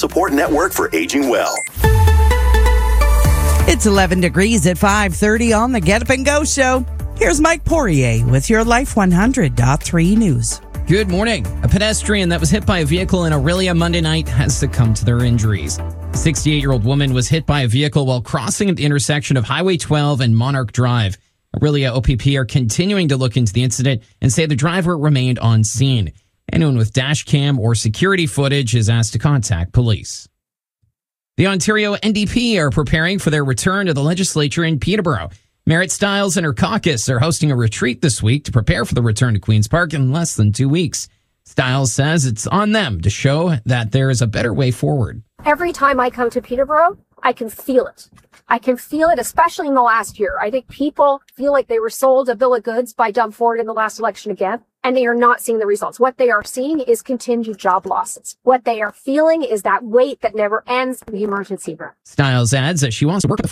support network for aging well. It's 11 degrees at 5:30 on the Get Up and Go show. Here's Mike Poirier with your Life 100.3 news. Good morning. A pedestrian that was hit by a vehicle in Orillia Monday night has succumbed to their injuries. A 68-year-old woman was hit by a vehicle while crossing at the intersection of Highway 12 and Monarch Drive. Orillia OPP are continuing to look into the incident and say the driver remained on scene. Anyone with dash cam or security footage is asked to contact police. The Ontario NDP are preparing for their return to the legislature in Peterborough. Merritt Stiles and her caucus are hosting a retreat this week to prepare for the return to Queen's Park in less than 2 weeks. Stiles says it's on them to show that there is a better way forward. Every time I come to Peterborough, I can feel it. I can feel it, especially in the last year. I think people feel like they were sold a bill of goods by Doug Ford in the last election again, and they are not seeing the results. What they are seeing is continued job losses. What they are feeling is that wait that never ends in the emergency room. Stiles adds that she wants to work with